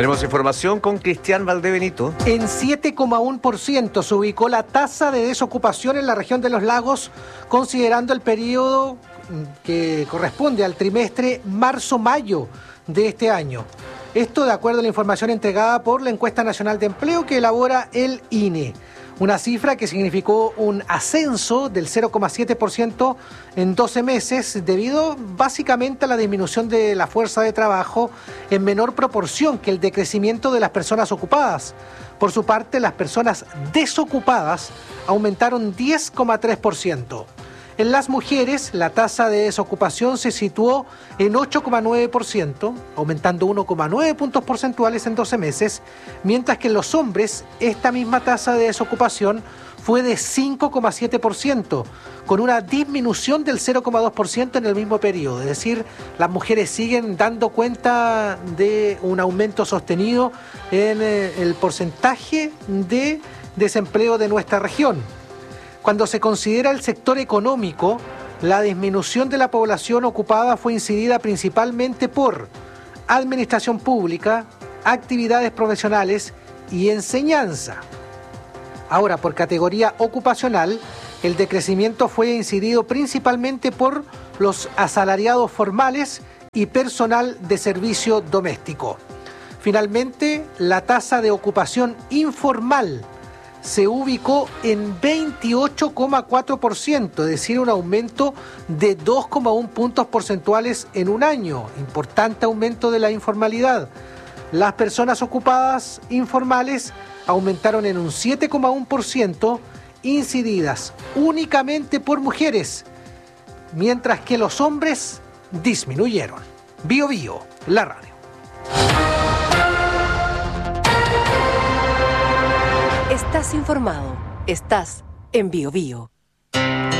Tenemos información con Cristian Valdebenito. En 7,1% se ubicó la tasa de desocupación en la región de los lagos, considerando el periodo que corresponde al trimestre marzo-mayo de este año. Esto de acuerdo a la información entregada por la Encuesta Nacional de Empleo que elabora el INE. Una cifra que significó un ascenso del 0,7% en 12 meses debido básicamente a la disminución de la fuerza de trabajo en menor proporción que el decrecimiento de las personas ocupadas. Por su parte, las personas desocupadas aumentaron 10,3%. En las mujeres, la tasa de desocupación se situó en 8,9%, aumentando 1,9 puntos porcentuales en 12 meses, mientras que en los hombres esta misma tasa de desocupación fue de 5,7%, con una disminución del 0,2% en el mismo periodo. Es decir, las mujeres siguen dando cuenta de un aumento sostenido en el porcentaje de desempleo de nuestra región. Cuando se considera el sector económico, la disminución de la población ocupada fue incidida principalmente por administración pública, actividades profesionales y enseñanza. Ahora, por categoría ocupacional, el decrecimiento fue incidido principalmente por los asalariados formales y personal de servicio doméstico. Finalmente, la tasa de ocupación informal se ubicó en 28,4%, es decir, un aumento de 2,1 puntos porcentuales en un año. Importante aumento de la informalidad. Las personas ocupadas informales aumentaron en un 7,1%, incididas únicamente por mujeres, mientras que los hombres disminuyeron. Bio Bio, la radio. Estás informado. Estás en Bio Bio.